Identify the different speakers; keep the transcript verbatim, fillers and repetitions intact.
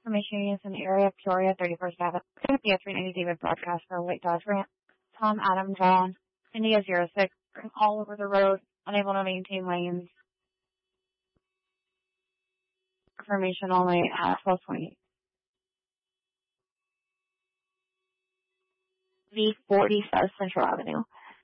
Speaker 1: Information units in the area of Peoria, thirty-first Avenue. P S three ninety David broadcast for White Dodge Ramp. Tom, Adam, John, India zero six, all over the road, unable to maintain lanes. Information only at twelve twenty. V forty South Central Avenue.